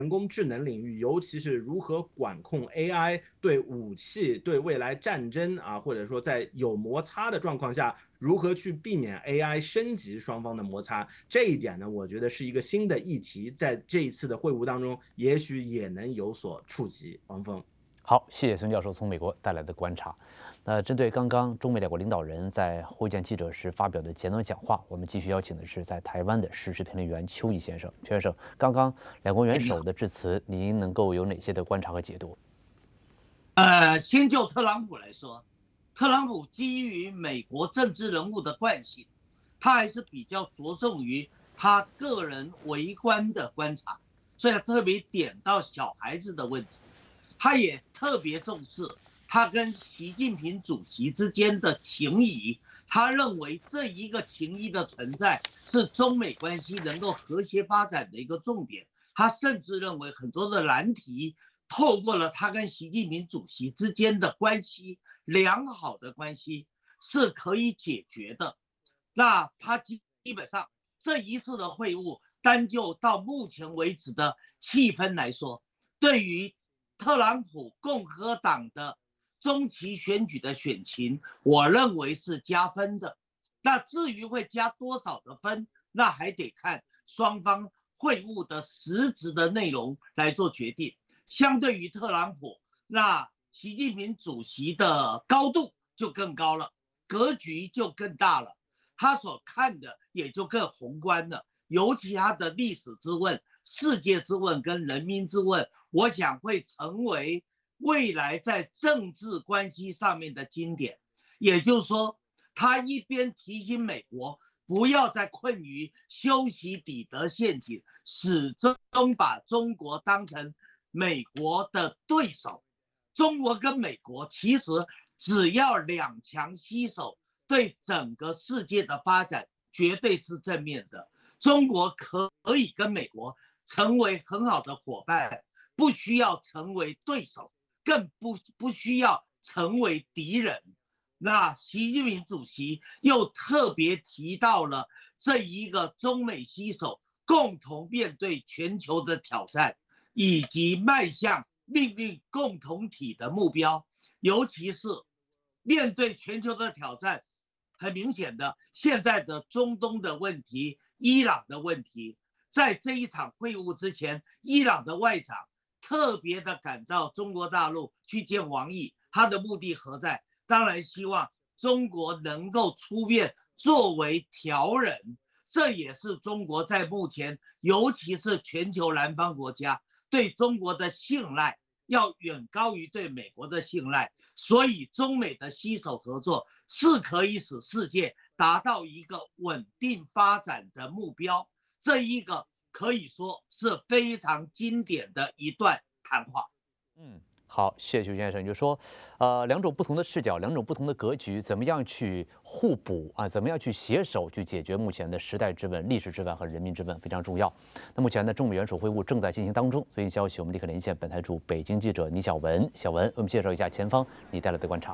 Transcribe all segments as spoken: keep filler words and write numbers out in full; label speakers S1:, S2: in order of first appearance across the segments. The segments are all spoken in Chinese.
S1: 人工智能领域，尤其是如何管控 A I 对武器、对未来战争啊，或者说在有摩擦的状况下，如何去避免 A I 升级双方的摩擦，这一点呢，我觉得是一个新的议题，在这一次的会晤当中，也许也能有所触及。王峰。
S2: 好，谢谢孙教授从美国带来的观察。那针对刚刚中美两国领导人在会见记者时发表的简短讲话，我们继续邀请的是在台湾的时事评论员邱毅先生。邱先生，刚刚两国元首的致辞，您能够有哪些的观察和解读？
S3: 呃，先就特朗普来说，特朗普基于美国政治人物的惯性，他还是比较着重于他个人微观的观察，所以他特别点到小孩子的问题。他也特别重视他跟习近平主席之间的情谊，他认为这一个情谊的存在是中美关系能够和谐发展的一个重点。他甚至认为很多的难题透过了他跟习近平主席之间的关系，良好的关系是可以解决的。那他基本上这一次的会晤，单就到目前为止的气氛来说，对于特朗普共和党的中期选举的选情，我认为是加分的。那至于会加多少的分，那还得看双方会晤的实质的内容来做决定。相对于特朗普，那习近平主席的高度就更高了，格局就更大了，他所看的也就更宏观了。尤其他的历史之问、世界之问跟人民之问，我想会成为未来在政治关系上面的经典。也就是说，他一边提醒美国不要再困于修昔底德陷阱，始终把中国当成美国的对手。中国跟美国其实只要两强携手，对整个世界的发展绝对是正面的。中国可以跟美国成为很好的伙伴，不需要成为对手，更不不需要成为敌人。那习近平主席又特别提到了这一个中美携手共同面对全球的挑战，以及迈向命运共同体的目标。尤其是面对全球的挑战，很明显的，现在的中东的问题、伊朗的问题，在这一场会晤之前，伊朗的外长特别的赶到中国大陆去见王毅，他的目的何在？当然希望中国能够出面作为调人，这也是中国在目前，尤其是全球南方国家对中国的信赖要远高于对美国的信赖，所以中美的携手合作是可以使世界达到一个稳定发展的目标。这一个可以说是非常经典的一段谈话。
S2: 嗯。好，谢谢邱先生。就说，呃，两种不同的视角，两种不同的格局，怎么样去互补啊？怎么样去携手去解决目前的时代之问、历史之问和人民之问，非常重要。那目前呢，中美元首会晤正在进行当中。最新消息，我们立刻连线本台驻北京记者倪小文。小文，为我们介绍一下前方你带来的观察。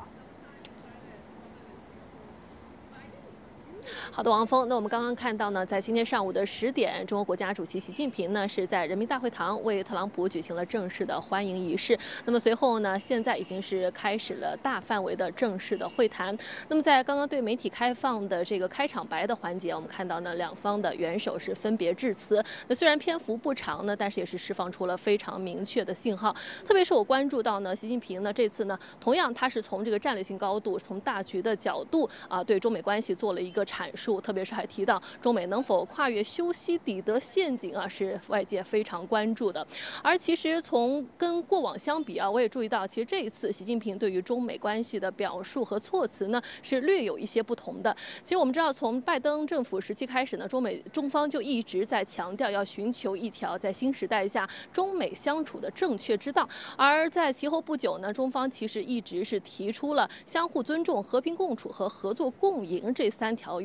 S4: 好的，王峰。那我们刚刚看到呢，在今天上午的十点，中国国家主席习近平呢是在人民大会堂为特朗普举行了正式的欢迎仪式。那么随后呢，现在已经是开始了大范围的正式的会谈。那么在刚刚对媒体开放的这个开场白的环节，我们看到呢，两方的元首是分别致辞。那虽然篇幅不长呢，但是也是释放出了非常明确的信号。特别是我关注到呢，习近平呢这次呢，同样他是从这个战略性高度、从大局的角度啊，对中美关系做了一个阐述。特别是还提到中美能否跨越修昔底德陷阱啊，是外界非常关注的。而其实从跟过往相比啊，我也注意到，其实这一次习近平对于中美关系的表述和措辞呢，是略有一些不同的。其实我们知道，从拜登政府时期开始呢，中美中方就一直在强调要寻求一条在新时代下中美相处的正确之道。而在其后不久呢，中方其实一直是提出了相互尊重、和平共处和合作共赢这三条原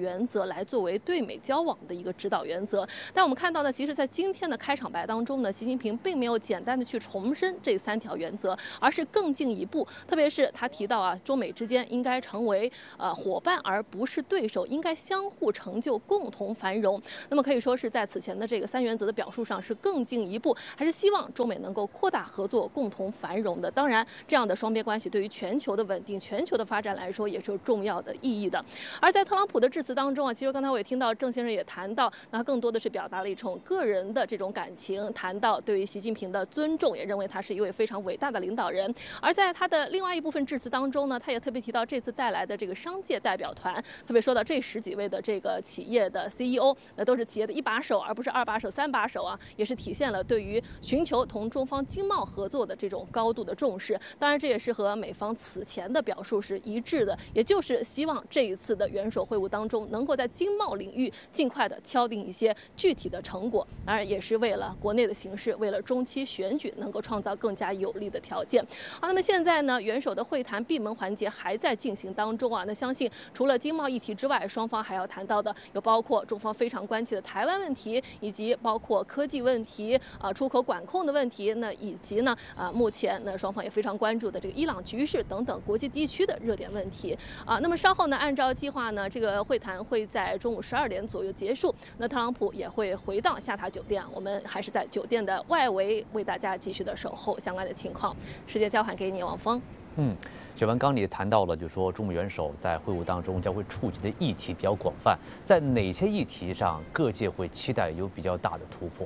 S4: 原则来作为对美交往的一个指导原则。但我们看到呢，其实在今天的开场白当中呢，习近平并没有简单的去重申这三条原则，而是更进一步，特别是他提到啊，中美之间应该成为呃伙伴而不是对手，应该相互成就，共同繁荣。那么可以说是在此前的这个三原则的表述上是更进一步，还是希望中美能够扩大合作，共同繁荣的。当然，这样的双边关系对于全球的稳定、全球的发展来说也是有重要的意义的。而在特朗普的致辞当中啊，其实刚才我也听到郑先生也谈到，那更多的是表达了一种个人的这种感情，谈到对于习近平的尊重，也认为他是一位非常伟大的领导人。而在他的另外一部分致辞当中呢，他也特别提到这次带来的这个商界代表团，特别说到这十几位的这个企业的 C E O， 那都是企业的一把手，而不是二把手、三把手啊，也是体现了对于寻求同中方经贸合作的这种高度的重视。当然，这也是和美方此前的表述是一致的，也就是希望这一次的元首会晤当中，能够在经贸领域尽快的敲定一些具体的成果。当然，也是为了国内的形势，为了中期选举能够创造更加有利的条件。好，那么现在呢，元首的会谈闭门环节还在进行当中啊。那相信除了经贸议题之外，双方还要谈到的有包括中方非常关切的台湾问题，以及包括科技问题啊、出口管控的问题，那以及呢啊目前呢双方也非常关注的这个伊朗局势等等国际地区的热点问题啊。那么稍后呢，按照计划呢，这个会谈会在中午十二点左右结束。那特朗普也会回到下榻酒店，我们还是在酒店的外围为大家继续的守候相关的情况。时间交还给你，王峰。
S2: 嗯，小文刚你也谈到了，就是说中美元首在会晤当中将会触及的议题比较广泛，在哪些议题上各界会期待有比较大的突破？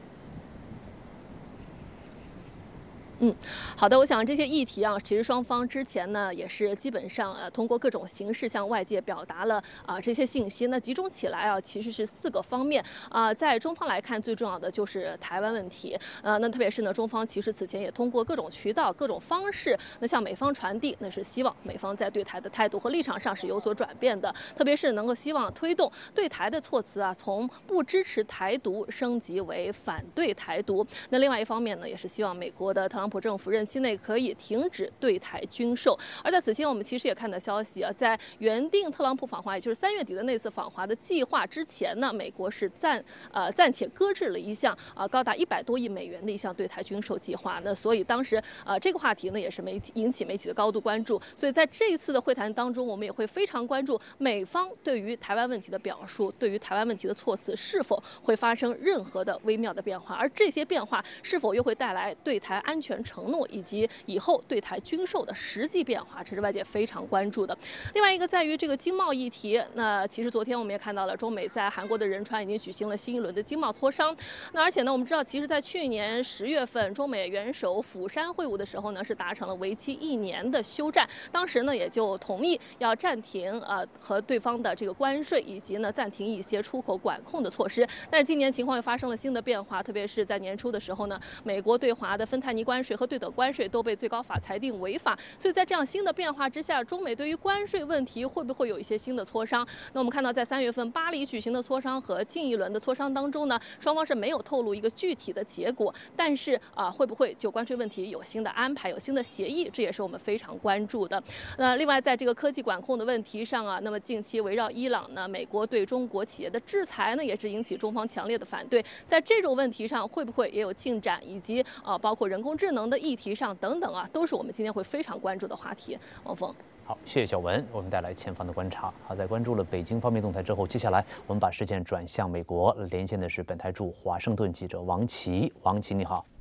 S4: 嗯，好的，我想这些议题啊，其实双方之前呢也是基本上呃通过各种形式向外界表达了啊、呃、这些信息。那集中起来啊，其实是四个方面啊、呃。在中方来看，最重要的就是台湾问题。呃，那特别是呢，中方其实此前也通过各种渠道、各种方式，那向美方传递，那是希望美方在对台的态度和立场上是有所转变的，特别是能够希望推动对台的措辞啊，从不支持台独升级为反对台独。那另外一方面呢，也是希望美国的特朗普政府任期内可以停止对台军售。而在此前，我们其实也看到消息啊，在原定特朗普访华，也就是三月底的那次访华的计划之前呢，美国是暂呃暂且搁置了一项啊、呃、高达一百多亿美元的一项对台军售计划。那所以当时呃这个话题呢也是媒体引起媒体的高度关注。所以在这一次的会谈当中，我们也会非常关注美方对于台湾问题的表述，对于台湾问题的措辞是否会发生任何的微妙的变化，而这些变化是否又会带来对台安全承诺以及以后对台军售的实际变化，这是外界非常关注的。另外一个在于这个经贸议题，那其实昨天我们也看到了，中美在韩国的仁川已经举行了新一轮的经贸磋商。那而且呢，我们知道，其实在去年十月份，中美元首釜山会晤的时候呢，是达成了为期一年的休战，当时呢也就同意要暂停呃和对方的这个关税，以及呢暂停一些出口管控的措施。但是今年情况又发生了新的变化，特别是在年初的时候呢，美国对华的芬太尼关税和对等关税都被最高法裁定违法。所以在这样新的变化之下，中美对于关税问题会不会有一些新的磋商？那我们看到，在三月份巴黎举行的磋商和近一轮的磋商当中呢，双方是没有透露一个具体的结果，但是啊、呃，会不会就关税问题有新的安排、有新的协议？这也是我们非常关注的。那另外，在这个科技管控的问题上啊，那么近期围绕伊朗呢，美国对中国企业的制裁呢，也是引起中方强烈的反对。在这种问题上，会不会也有进展？以及啊、呃，包括人工智能的议题上等等啊，都是我们今天会非常关注的话题。王峰，
S2: 好，谢谢小文，我们带来前方的观察。好，在关注了北京方面动态之后，接下来我们把视线转向美国，连线的是本台驻华盛顿记者王琦。王琦，你好。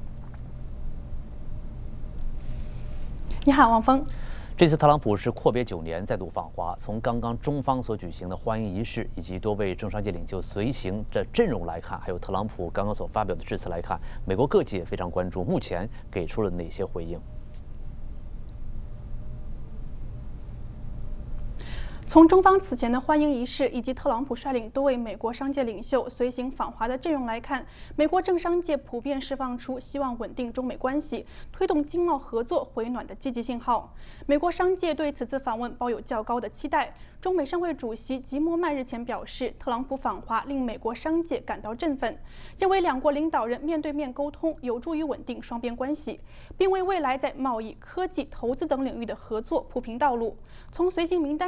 S5: 你好，王峰。
S2: 这次特朗普是阔别九年再度访华，从刚刚中方所举行的欢迎仪式，以及多位政商界领袖随行这阵容来看，还有特朗普刚刚所发表的致辞来看，美国各界非常关注，目前给出了哪些回应？
S5: 从中方此前的欢迎仪式以及特朗普率领多位美国商界领袖随行访华的阵容来看，美国政商界普遍释放出希望稳定中美关系、推动经贸合作回暖的积极信号。美国商界对此次访问抱有较高的期待。中美商会主席吉摩曼日前表示，特朗普访华令美国商界感到振奋，认为两国领导人面对面沟通有助于稳定双边关系，并为未来在贸易、科技、投资等领域的合作铺平道路。从随行名单上来看，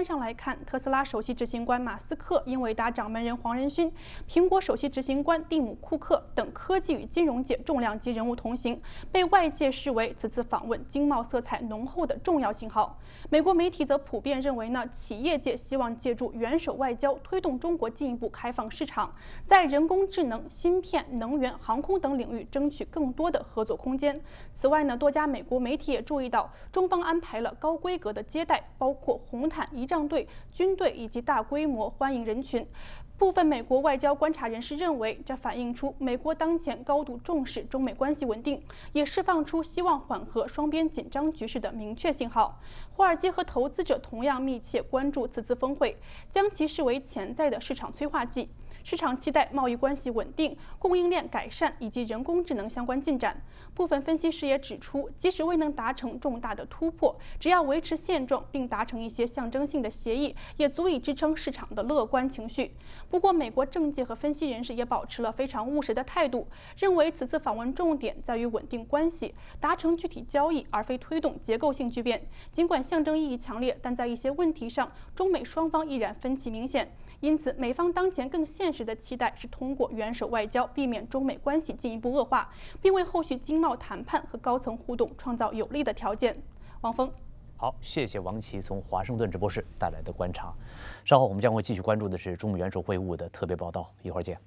S5: 看，特斯拉首席执行官马斯克、英伟达掌门人黄仁勋、苹果首席执行官蒂姆·库克等科技与金融界重量级人物同行，被外界视为此次访问经贸色彩浓厚的重要信号。美国媒体则普遍认为呢，企业界希望借助元首外交推动中国进一步开放市场，在人工智能、芯片、能源、航空等领域争取更多的合作空间。此外呢，多家美国媒体也注意到，中方安排了高规格的接待，包括红毯仪仗队、军队以及大规模欢迎人群。部分美国外交观察人士认为，这反映出美国当前高度重视中美关系稳定，也释放出希望缓和双边紧张局势的明确信号。华尔街和投资者同样密切关注此次峰会，将其视为潜在的市场催化剂。市场期待贸易关系稳定、供应链改善以及人工智能相关进展。部分分析师也指出，即使未能达成重大的突破，只要维持现状并达成一些象征性的协议，也足以支撑市场的乐观情绪。不过，美国政界和分析人士也保持了非常务实的态度，认为此次访问重点在于稳定关系，达成具体交易，而非推动结构性巨变。尽管象征意义强烈，但在一些问题上，中美双方依然分歧明显。因此，美方当前更现实的期待是通过元首外交避免中美关系进一步恶化，并为后续经贸谈判和高层互动创造有利的条件。王峰，
S2: 好，谢谢王琦从华盛顿直播室带来的观察。稍后我们将会继续关注的是中美元首会晤的特别报道，一会儿见。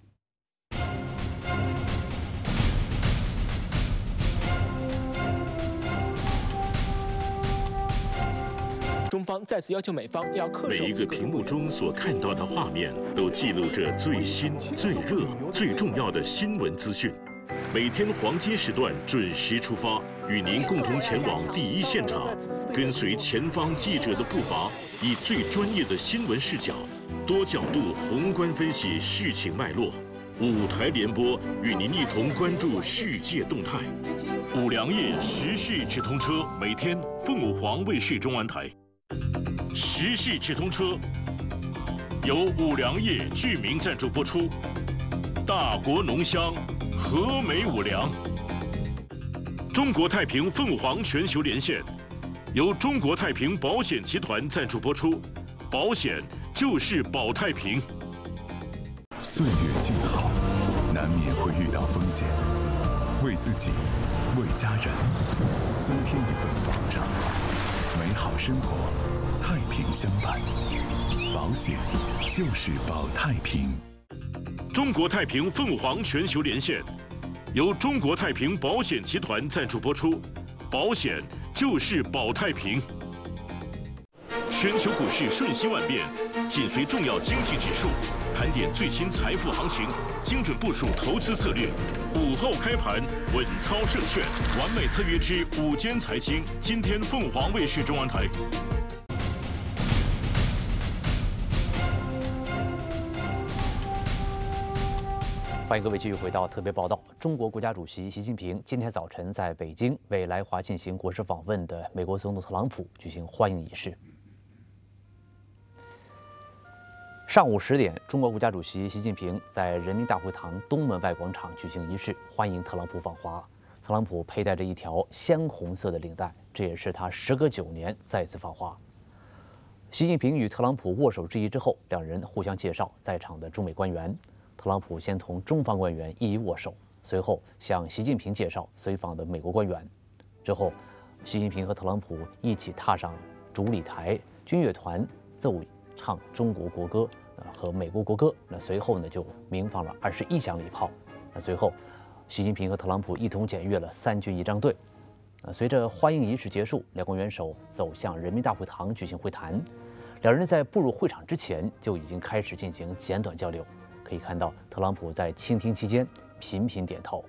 S6: 中方再次要求美方要恪守。
S7: 每一个屏幕中所看到的画面，都记录着最新、最热、最重要的新闻资讯。每天黄金时段准时出发，与您共同前往第一现场，跟随前方记者的步伐，以最专业的新闻视角，多角度宏观分析事情脉络。五台联播与您一同关注世界动态。五粮液时事直通车，每天凤凰卫视中文台。时事直通车由五粮液居民赞助播出，大国浓香，和美五粮。中国太平凤凰全球连线由中国太平保险集团赞助播出，保险就是保太平。
S8: 岁月静好，难免会遇到风险，为自己，为家人，增添一份保障，美好生活，太平相伴。保险就是保太平。
S7: 中国太平凤凰全球连线由中国太平保险集团赞助播出，保险就是保太平。全球股市瞬息万变，紧随重要经济指数，盘点最新财富行情，精准部署投资策略。午后开盘，稳操胜券，完美特约之午间财经，今天凤凰卫视中文台。
S2: 欢迎各位继续回到特别报道。中国国家主席习近平今天早晨在北京为来华进行国事访问的美国总统特朗普举行欢迎仪式。上午十点，中国国家主席习近平在人民大会堂东门外广场举行仪式，欢迎特朗普访华。特朗普佩戴着一条鲜红色的领带，这也是他时隔九年再次访华。习近平与特朗普握手致意之后，两人互相介绍在场的中美官员。特朗普先同中方官员一一握手，随后向习近平介绍随访的美国官员。之后，习近平和特朗普一起踏上主礼台，军乐团奏唱中国国歌和美国国歌。那随后呢，就鸣放了二十一响礼炮。那随后，习近平和特朗普一同检阅了三军仪仗队。呃，随着欢迎仪式结束，两国元首走向人民大会堂举行会谈。两人在步入会场之前就已经开始进行简短交流。可以看到，特朗普在倾听期间频频点头。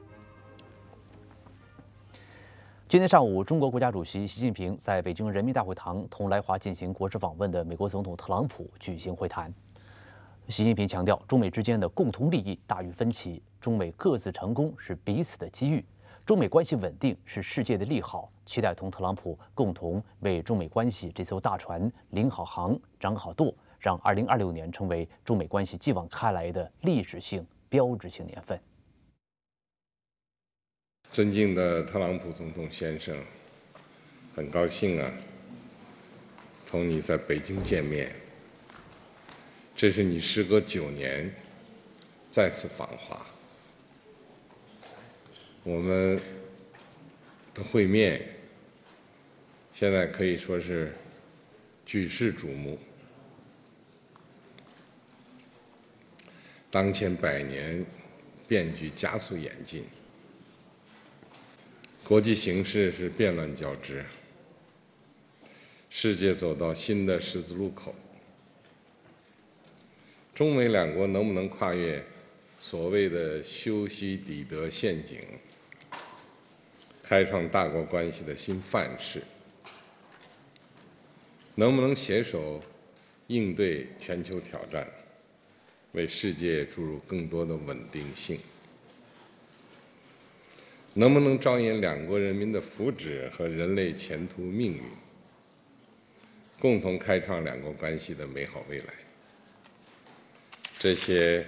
S2: 今天上午，中国国家主席习近平在北京人民大会堂同来华进行国事访问的美国总统特朗普举行会谈。习近平强调，中美之间的共同利益大于分歧，中美各自成功是彼此的机遇，中美关系稳定是世界的利好，期待同特朗普共同为中美关系这艘大船领好航、掌好舵，让二零二六年成为中美关系继往开来的历史性、标志性年份。
S9: 尊敬的特朗普总统先生，很高兴啊，同你在北京见面。 这是你时隔九年再次访华，我们的会面现在可以说是举世瞩目。当前百年变局加速演进，国际形势是变乱交织，世界走到新的十字路口。中美两国能不能跨越所谓的修昔底德陷阱，开创大国关系的新范式？能不能携手应对全球挑战，为世界注入更多的稳定性？能不能着眼两国人民的福祉和人类前途命运，共同开创两国关系的美好未来？这些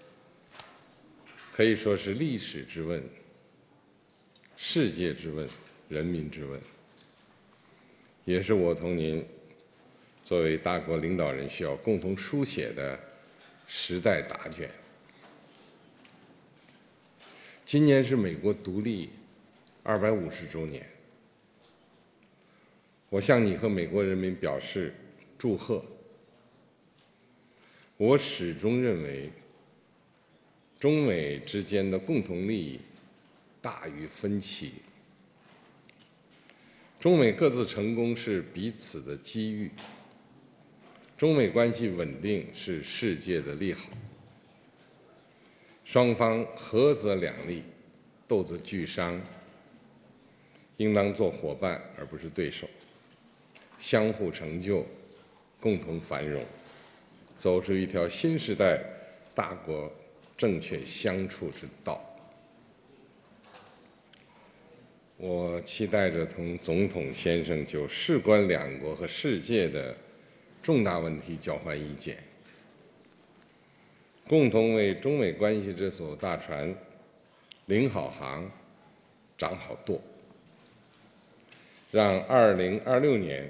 S9: 可以说是历史之问、世界之问、人民之问，也是我同您作为大国领导人需要共同书写的时代答卷。今年是美国独立二百五十周年，我向你和美国人民表示祝贺。我始终认为，中美之间的共同利益大于分歧，中美各自成功是彼此的机遇，中美关系稳定是世界的利好。双方合则两利，斗则俱伤，应当做伙伴而不是对手，相互成就，共同繁荣，走出一条新时代大国正确相处之道。我期待着同总统先生就事关两国和世界的重大问题交换意见，共同为中美关系这艘大船领好航、掌好舵，让二零二六年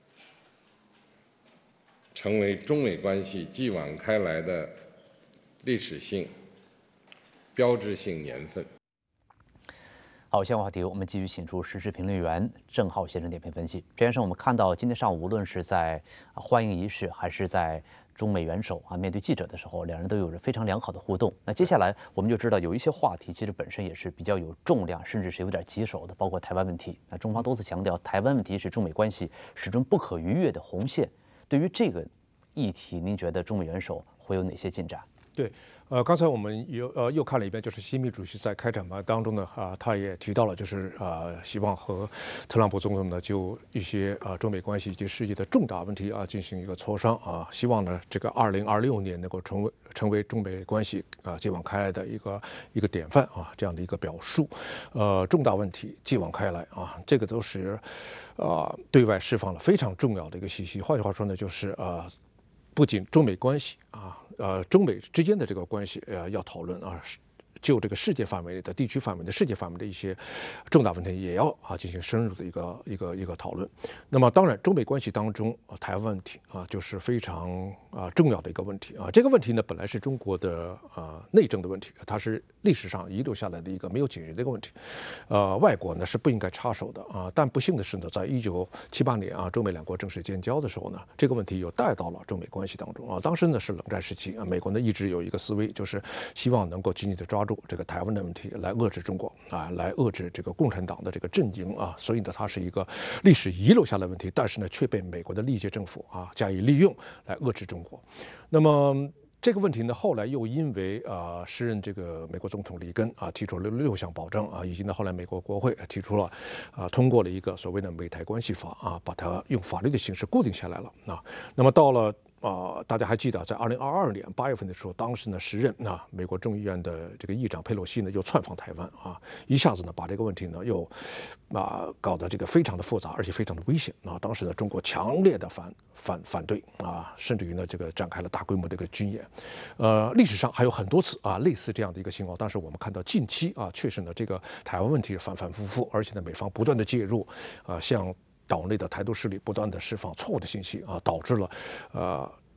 S9: 成为中美关系继往开来的历史性、标志性年份。
S2: 好，下个话题我们继续请出时事评论员郑浩先生点评分析。郑先生，我们看到今天上午，无论是在欢迎仪式，还是在中美元首啊面对记者的时候，两人都有着非常良好的互动。那接下来我们就知道，有一些话题其实本身也是比较有重量，甚至是有点棘手的，包括台湾问题。那中方多次强调，台湾问题是中美关系始终不可逾越的红线。对于这个议题，您觉得中美元首会有哪些进展？
S10: 对，呃，刚才我们又呃又看了一遍，就是习近平主席在开场白当中呢，啊、呃，他也提到了，就是啊、呃，希望和特朗普总统呢就一些啊、呃、中美关系以及世界的重大问题啊进行一个磋商啊，希望呢这个二零二六年能够成为成为中美关系啊继往开来的一个一个典范啊，这样的一个表述，呃，重大问题继往开来啊，这个都是啊、呃、对外释放了非常重要的一个信息。换句话说呢，就是啊、呃，不仅中美关系啊。呃，中美之间的这个关系，呃，要讨论啊，就这个世界范围的、地区范围的、世界范围的一些重大问题，也要啊进行深入的一个一个一个讨论。那么，当然，中美关系当中，啊、台湾问题啊，就是非常啊重要的一个问题啊。这个问题呢，本来是中国的啊内政的问题，它是历史上遗留下来的一个没有解决的一个问题。呃，外国呢是不应该插手的啊。但不幸的是呢，在一九七八年啊，中美两国正式建交的时候呢，这个问题又带到了中美关系当中啊。当时呢是冷战时期啊，美国呢一直有一个思维，就是希望能够紧紧的抓住这个台湾的问题来遏制中国啊，来遏制这个共产党的这个阵营啊。所以呢，它是一个历史遗留下来的问题，但是呢，却被美国的历届政府啊加以利用来遏制中国。那么这个问题呢，后来又因为啊，时任这个美国总统里根啊提出了六项保证啊，以及呢后来美国国会提出了啊通过了一个所谓的美台关系法啊，把它用法律的形式固定下来了啊。那么到了啊、呃，大家还记得，在二零二二年八月份的时候，当时呢，时任啊美国众议院的这个议长佩洛西呢，又窜访台湾啊，一下子呢把这个问题呢又啊搞得这个非常的复杂，而且非常的危险啊。当时呢，中国强烈的反反反对啊，甚至于呢这个展开了大规模的一个军演。呃，历史上还有很多次啊类似这样的一个情况，但是我们看到近期啊，确实呢这个台湾问题反反复复，而且呢美方不断的介入啊，向岛内的台独势力不断的释放错误的信息啊，导致了呃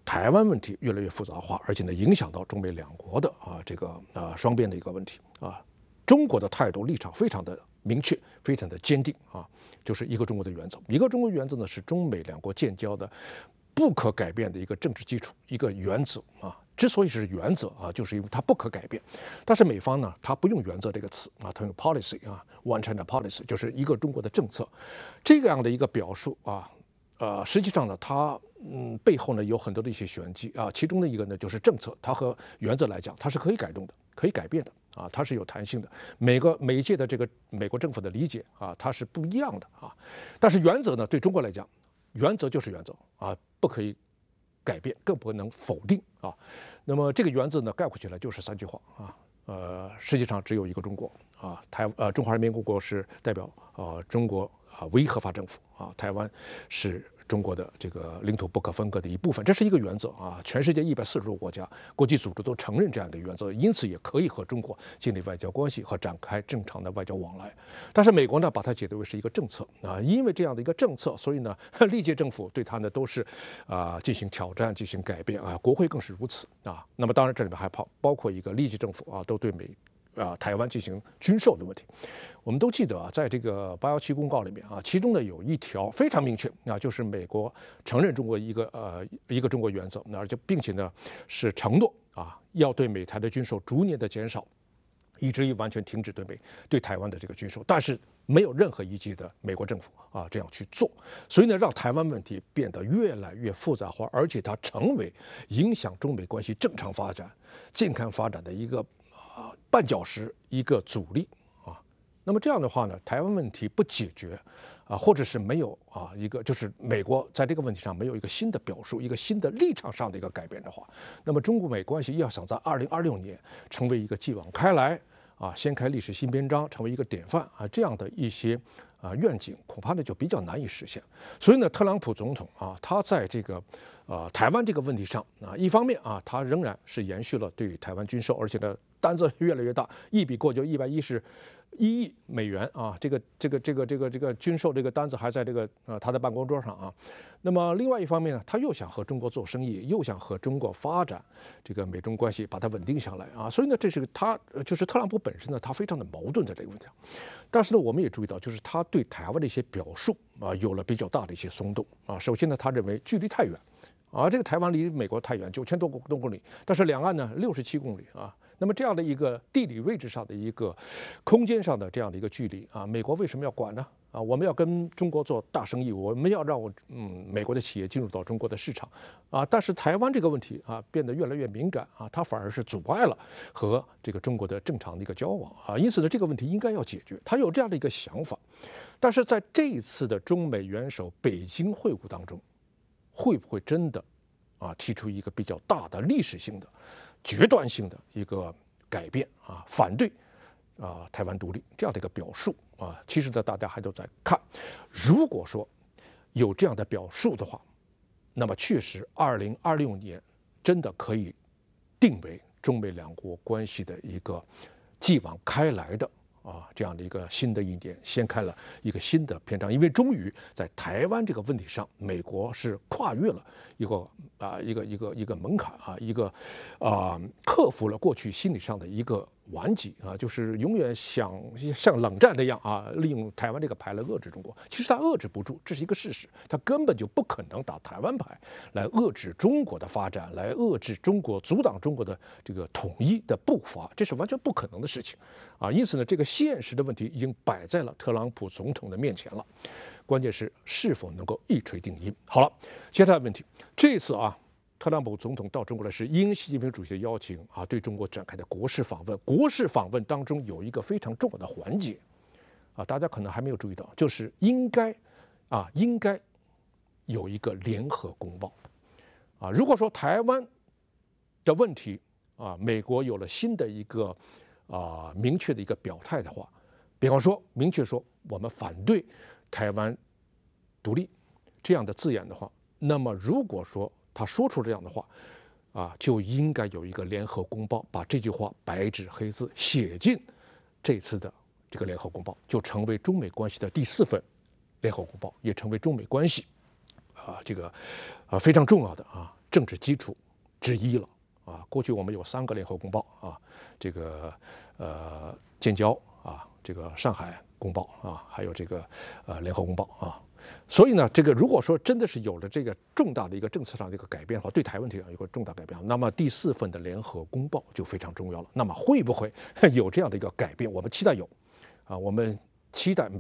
S10: 台湾问题越来越复杂化，而且呢影响到中美两国的啊这个呃双边的一个问题啊。中国的态度立场非常的明确，非常的坚定啊，就是一个中国的原则。一个中国原则呢是中美两国建交的不可改变的一个政治基础，一个原则啊。之所以是原则啊，就是因为它不可改变。但是美方呢，它不用原则这个词啊，它用 policy 啊 ，one China policy， 就是一个中国的政策。这样的一个表述啊，呃，实际上呢，它嗯背后呢有很多的一些玄机啊。其中的一个呢就是政策，它和原则来讲，它是可以改动的，可以改变的啊，它是有弹性的。每个每一届的这个美国政府的理解啊，它是不一样的啊。但是原则呢，对中国来讲，原则就是原则啊，不可以改变，更不能否定啊。那么这个原则呢，概括起来就是三句话啊。呃，世界上只有一个中国啊，台呃中华人民共和国是代表呃中国啊唯一合法政府啊，台湾是中国的这个领土不可分割的一部分，这是一个原则啊。全世界一百四十个国家、国际组织都承认这样的原则，因此也可以和中国建立外交关系和展开正常的外交往来。但是美国呢，把它解读为是一个政策啊，因为这样的一个政策，所以呢，历届政府对它呢都是啊进行挑战、进行改变啊，国会更是如此啊。那么当然这里面还包包括一个历届政府啊，都对美。啊，台湾进行军售的问题，我们都记得啊，在这个八一七公告里面啊，其中呢有一条非常明确啊，就是美国承认中国一个呃一个中国原则，而且并且呢是承诺啊要对美台的军售逐年的减少，以至于完全停止对美对台湾的这个军售，但是没有任何一届的美国政府啊这样去做，所以呢让台湾问题变得越来越复杂化，而且它成为影响中美关系正常发展、健康发展的一个。啊，绊脚石，一个阻力啊。那么这样的话呢，台湾问题不解决啊，或者是没有啊一个就是美国在这个问题上没有一个新的表述，一个新的立场上的一个改变的话，那么中国美关系要想在二零二六年成为一个继往开来啊，掀开历史新篇章，成为一个典范啊，这样的一些啊愿景，恐怕呢就比较难以实现。所以呢，特朗普总统啊，他在这个呃台湾这个问题上啊，一方面啊，他仍然是延续了对台湾军售，而且呢。单子越来越大，一笔过就一百一十一亿美元啊！这个这个这个这个这个军售这个单子还在这个呃他的办公桌上啊。那么另外一方面呢，他又想和中国做生意，又想和中国发展这个美中关系，把它稳定下来啊。所以呢，这是他就是特朗普本身呢，他非常的矛盾在这个问题上。但是呢，我们也注意到，就是他对台湾的一些表述啊，有了比较大的一些松动啊。首先呢，他认为距离太远啊，这个台湾离美国太远，九千多多公里，但是两岸呢六十七公里啊。那么这样的一个地理位置上的一个空间上的这样的一个距离啊，美国为什么要管呢？啊，我们要跟中国做大生意，我们要让我嗯美国的企业进入到中国的市场啊，但是台湾这个问题啊变得越来越敏感啊，它反而是阻碍了和这个中国的正常的一个交往啊，因此呢这个问题应该要解决，他有这样的一个想法，但是在这一次的中美元首北京会晤当中，会不会真的啊提出一个比较大的历史性的？决断性的一个改变啊，反对啊台湾独立这样的一个表述啊，其实呢大家还都在看，如果说有这样的表述的话，那么确实二零二六年真的可以定为中美两国关系的一个继往开来的啊这样的一个新的一年，掀开了一个新的篇章，因为终于在台湾这个问题上，美国是跨越了一个啊一个一个一个门槛啊，一个啊克服了过去心理上的一个顽疾啊，就是永远想像冷战那样啊，利用台湾这个牌来遏制中国，其实他遏制不住，这是一个事实，他根本就不可能打台湾牌来遏制中国的发展，来遏制中国，阻挡中国的这个统一的步伐，这是完全不可能的事情啊。因此呢，这个现实的问题已经摆在了特朗普总统的面前了，关键是是否能够一锤定音。好了，接下来问题，这次啊。特朗普总统到中国来是应习近平主席的邀请啊，对中国展开的国事访问。国事访问当中有一个非常重要的环节啊，大家可能还没有注意到，就是应该啊应该有一个联合公报啊。如果说台湾的问题啊，美国有了新的一个啊明确的一个表态的话，比方说明确说我们反对台湾独立这样的字眼的话，那么如果说他说出这样的话，啊，就应该有一个联合公报，把这句话白纸黑字写进这次的这个联合公报，就成为中美关系的第四份联合公报，也成为中美关系啊这个啊非常重要的啊政治基础之一了啊。过去我们有三个联合公报啊，这个呃建交啊，这个上海公报啊，还有这个呃联合公报啊。所以呢，这个如果说真的是有了这个重大的一个政策上的一个改变的话，对台湾问题上有个重大改变，那么第四份的联合公报就非常重要了。那么会不会有这样的一个改变？我们期待有，啊，我们期待。